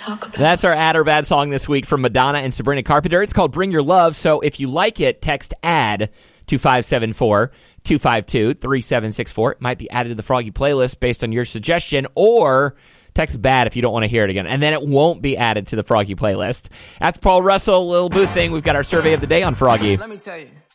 talk about. That's our Add or Bad song this week from Madonna and Sabrina Carpenter. It's called Bring Your Love. So if you like it, text ADD to 574-252-3764. It might be added to the Froggy playlist based on your suggestion, or text BAD if you don't want to hear it again. And then it won't be added to the Froggy playlist. After Paul Russell, Lil Booth thing, we've got our survey of the day on Froggy. Let me tell you.